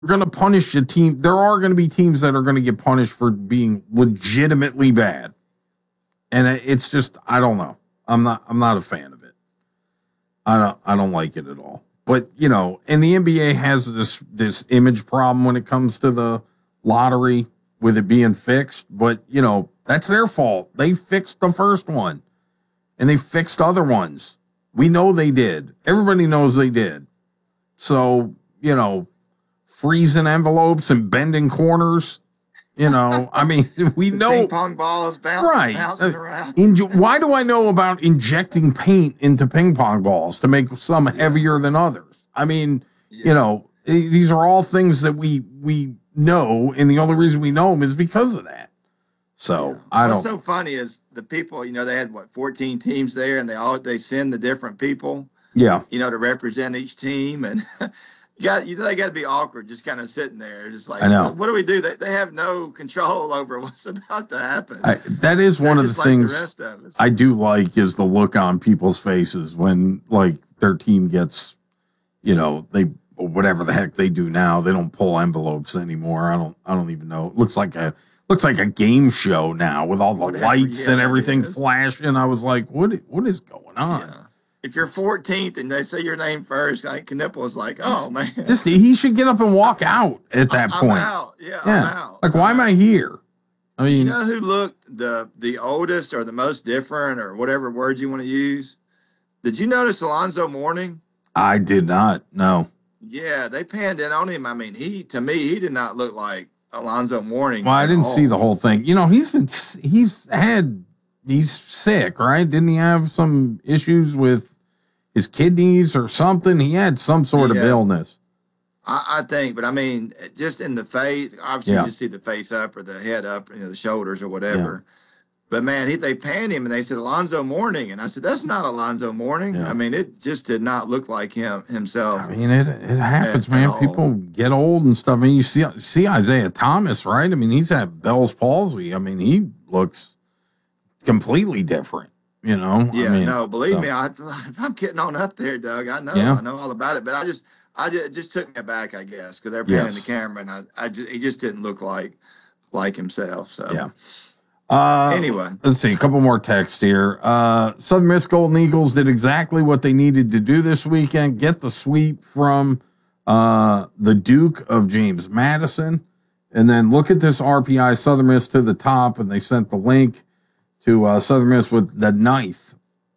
going to punish a team. There are going to be teams that are going to get punished for being legitimately bad. And it's just, I don't know. I'm not a fan of it. I don't like it at all. But, and the NBA has this image problem when it comes to the lottery with it being fixed. But, that's their fault. They fixed the first one and they fixed other ones. We know they did. Everybody knows they did. So, freezing envelopes and bending corners. I mean, we know ping pong balls bouncing around. Why do I know about injecting paint into ping pong balls to make some heavier than others? I mean, these are all things that we know, and the only reason we know them is because of that. So What's so funny is the people. They had 14 teams there, and they send the different people. Yeah. To represent each team, and. They got to be awkward, just kind of sitting there, just like, I know. What do we do? They have no control over what's about to happen. That is one of the things the rest of us. I do like is the look on people's faces when their team gets, whatever the heck they do now. They don't pull envelopes anymore. I don't even know. It looks like a game show now with all the lights and everything flashing. I was like, what is going on? Yeah. If you're 14th and they say your name first, I think Knipple is like, oh, man. He should get up and walk out at that point. I'm out. Yeah, I'm out. Why am I here? I mean, who looked the oldest or the most different or whatever word you want to use? Did you notice Alonzo Mourning? I did not, no. Yeah, they panned in on him. I mean, he did not look like Alonzo Mourning. Well, I didn't see the whole thing. He's sick, right? Didn't he have some issues with his kidneys or something? He had some sort of illness. I think, but I mean, just in the face, obviously you just see the face up or the head up, the shoulders or whatever. Yeah. But man, they panned him and they said Alonzo Mourning, and I said that's not Alonzo Mourning. Yeah. I mean, it just did not look like himself. I mean, it happens, man. People get old and stuff. I mean, you see Isaiah Thomas, right? I mean, he's had Bell's palsy. I mean, he looks completely different. Yeah, no, believe me, I'm getting on up there, Doug. I know all about it, but it just took me aback, I guess, because they're panning the camera, and he just didn't look like himself. So anyway, let's see a couple more texts here. Southern Miss Golden Eagles did exactly what they needed to do this weekend: get the sweep from the Duke of James Madison, and then look at this RPI Southern Miss to the top, and they sent the link to Southern Miss with the ninth.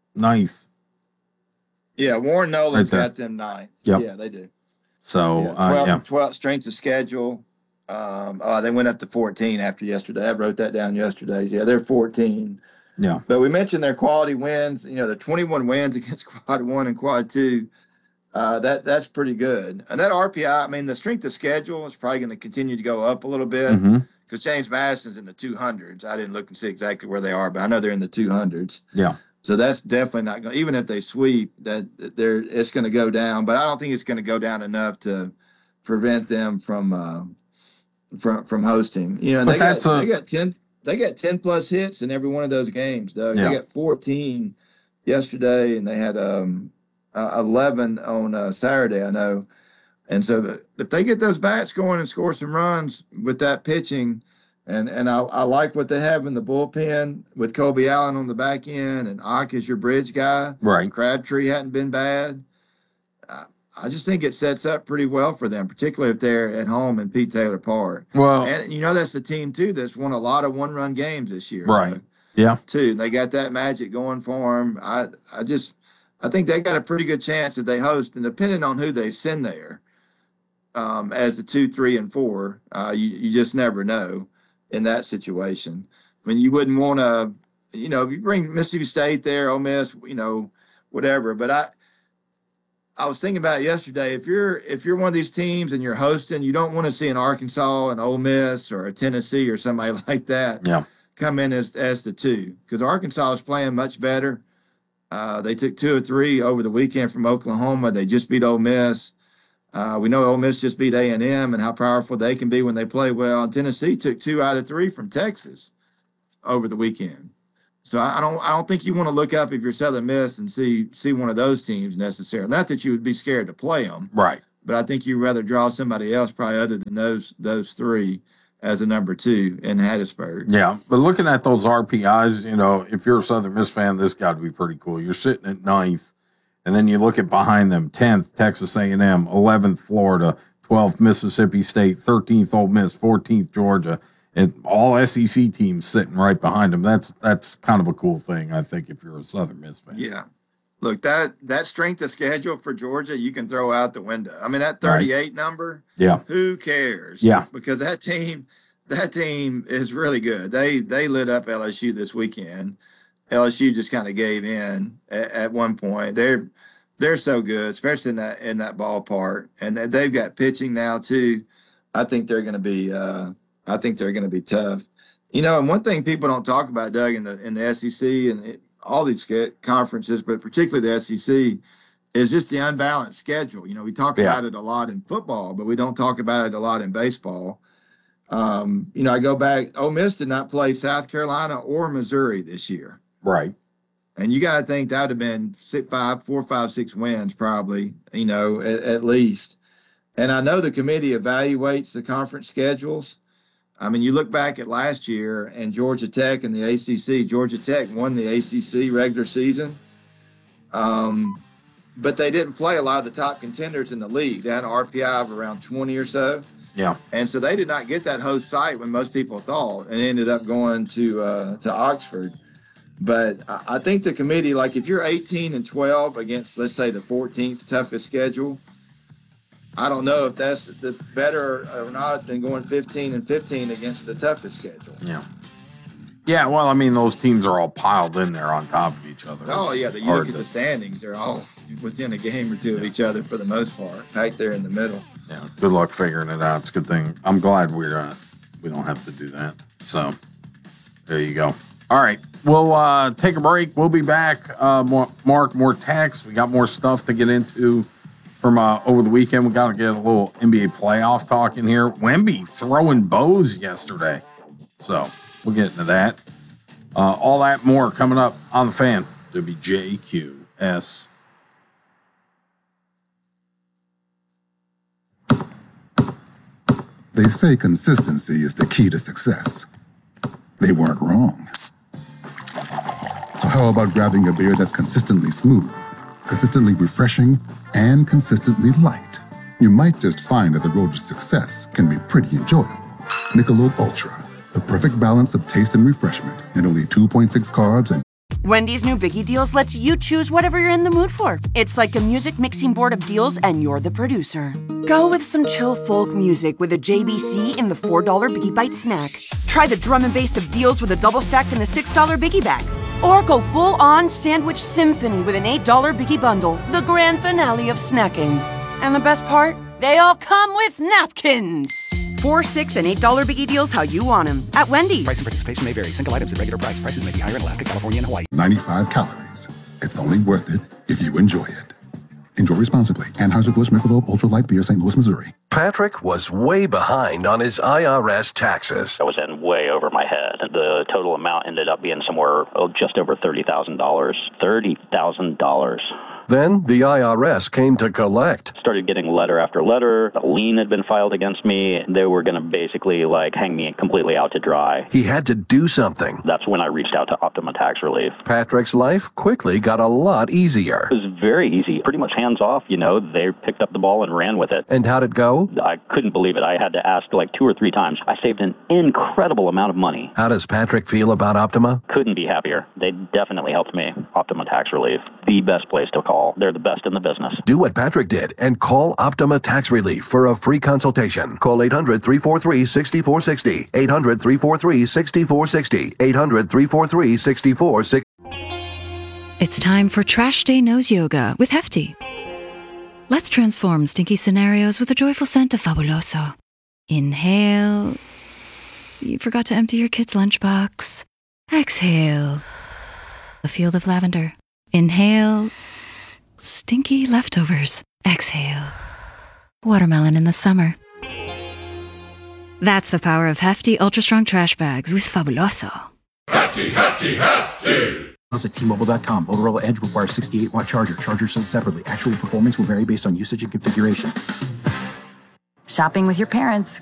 Yeah, Warren Nolan's got them ninth. Yep. Yeah, they do. So 12 strength of schedule. They went up to 14 after yesterday. I wrote that down yesterday. Yeah, they're 14. Yeah. But we mentioned their quality wins. They're 21 wins against Quad 1 and Quad 2. That's pretty good. And that RPI, I mean, the strength of schedule is probably going to continue to go up a little bit. Mm-hmm. Because James Madison's in the 200s. I didn't look and see exactly where they are, but I know they're in the 200s. Yeah. So that's definitely not going to, even if they sweep, it's going to go down. But I don't think it's going to go down enough to prevent them from hosting. They got 10 plus hits in every one of those games, Doug. Yeah. They got 14 yesterday, and they had 11 on Saturday, I know. And so if they get those bats going and score some runs with that pitching, and I like what they have in the bullpen with Kobe Allen on the back end, and Ock is your bridge guy. Right. Crabtree hadn't been bad. I just think it sets up pretty well for them, particularly if they're at home in Pete Taylor Park. Well, and that's the team too that's won a lot of one-run games this year. Right. Yeah. Too. They got that magic going for them. I think they got a pretty good chance that they host, and depending on who they send there. As the 2, 3, and 4, you just never know in that situation. I mean, you wouldn't want to, you bring Mississippi State there, Ole Miss, whatever. But I was thinking about it yesterday. If you're one of these teams and you're hosting, you don't want to see an Arkansas, an Ole Miss, or a Tennessee or somebody like that come in as the 2, because Arkansas is playing much better. They took 2 or 3 over the weekend from Oklahoma. They just beat Ole Miss. We know Ole Miss just beat A&M and how powerful they can be when they play well. And Tennessee took 2 out of 3 from Texas over the weekend. So I don't think you want to look up if you're Southern Miss and see one of those teams necessarily. Not that you would be scared to play them, right? but I think you'd rather draw somebody else probably other than those three as a number 2 in Hattiesburg. Yeah, but looking at those RPIs, if you're a Southern Miss fan, this got to be pretty cool. You're sitting at 9th, and then you look at behind them: 10th Texas A&M, 11th Florida, 12th Mississippi State, 13th Ole Miss, 14th Georgia, and all SEC teams sitting right behind them. That's kind of a cool thing, I think, if you're a Southern Miss fan. Yeah. Look, that strength of schedule for Georgia, you can throw out the window. I mean, that 38 number, who cares? Yeah. Because that team is really good. They lit up LSU this weekend. LSU just kind of gave in at one point. They're so good, especially in that ballpark. And they've got pitching now too. I think they're going to be tough. And one thing people don't talk about, Doug, in the SEC and all these conferences, but particularly the SEC, is just the unbalanced schedule. We talk about it a lot in football, but we don't talk about it a lot in baseball. I go back, Ole Miss did not play South Carolina or Missouri this year. Right. And you got to think that would have been 4, 5, 6 wins probably, at least. And I know the committee evaluates the conference schedules. I mean, you look back at last year and Georgia Tech and the ACC. Georgia Tech won the ACC regular season, but they didn't play a lot of the top contenders in the league. They had an RPI of around 20 or so. Yeah. And so they did not get that host site when most people thought, and ended up going to Oxford. But I think the committee, like if you're 18-12 against, let's say, the 14th toughest schedule, I don't know if that's better or not than going 15-15 against the toughest schedule. Yeah. Yeah, well, I mean, those teams are all piled in there on top of each other. Oh, yeah. You look at the standings, they're all within a game or two of each other for the most part, right there in the middle. Yeah, good luck figuring it out. It's a good thing. I'm glad we don't have to do that. So, there you go. All right, we'll take a break. We'll be back. More text. We got more stuff to get into from over the weekend. We got to get a little NBA playoff talk in here. Wemby throwing bows yesterday. So we'll get into that. All that more coming up on the Fan. WJQS. They say consistency is the key to success. They weren't wrong. So how about grabbing a beer that's consistently smooth, consistently refreshing, and consistently light? You might just find that the road to success can be pretty enjoyable. Michelob Ultra, the perfect balance of taste and refreshment, and only 2.6 carbs and Wendy's new Biggie Deals lets you choose whatever you're in the mood for. It's like a music mixing board of deals, and you're the producer. Go with some chill folk music with a JBC in the $4 Biggie Bite snack. Try the drum and bass of deals with a double stack in the $6 Biggie Bag. Or go full-on sandwich symphony with an $8 Biggie Bundle, the grand finale of snacking. And the best part? They all come with napkins. $4, $6, and $8 Biggie Deals how you want them at Wendy's. Price and participation may vary. Single items at regular price. Prices may be higher in Alaska, California, and Hawaii. 95 calories. It's only worth it if you enjoy it. Enjoy responsibly. Anheuser-Busch Michelob Ultra Light Beer, St. Louis, Missouri. Patrick was way behind on his IRS taxes. I was in way over my head. The total amount ended up being somewhere just over $30,000. $30,000. Then the IRS came to collect. Started getting letter after letter. A lien had been filed against me. They were going to basically hang me completely out to dry. He had to do something. That's when I reached out to Optima Tax Relief. Patrick's life quickly got a lot easier. It was very easy, pretty much hands off. They picked up the ball and ran with it. And how'd it go? I couldn't believe it. I had to ask 2 or 3 times. I saved an incredible amount of money. How does Patrick feel about Optima? Couldn't be happier. They definitely helped me. Optima Tax Relief, the best place to call. They're the best in the business. Do what Patrick did and call Optima Tax Relief for a free consultation. Call 800-343-6460. 800-343-6460. 800-343-6460. It's time for Trash Day Nose Yoga with Hefty. Let's transform stinky scenarios with a joyful scent of Fabuloso. Inhale. You forgot to empty your kid's lunchbox. Exhale. A field of lavender. Inhale. Stinky leftovers. Exhale. Watermelon in the summer. That's the power of Hefty Ultra Strong Trash Bags with Fabuloso. Hefty, hefty, hefty! At T-Mobile.com. Motorola Edge requires 68-watt charger. Chargers sold separately. Actual performance will vary based on usage and configuration. Shopping with your parents.